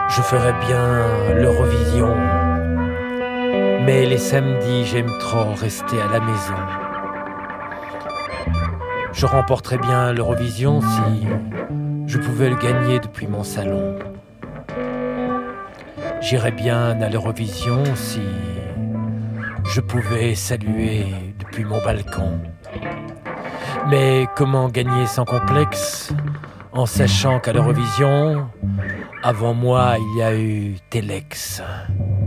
Je ferais bien l'Eurovision, mais les samedis j'aime trop rester à la maison. Je remporterais bien l'Eurovision si je pouvais le gagner depuis mon salon. J'irais bien à l'Eurovision si je pouvais saluer depuis mon balcon. Mais comment gagner sans complexe en sachant qu'à l'Eurovision, avant moi, il y a eu Telex.